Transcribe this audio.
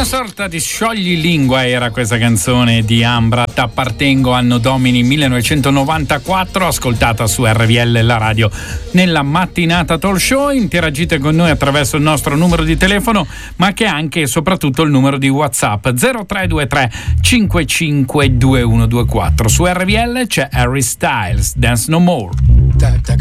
sorta di scioglilingua era questa canzone di Ambra, T'appartengo, anno domini 1994, ascoltata su RVL, la radio nella mattinata talk show. Interagite con noi attraverso il nostro numero di telefono, ma che è anche e soprattutto il numero di WhatsApp 0323 552124. Su RVL c'è Harry Styles, Dance No More.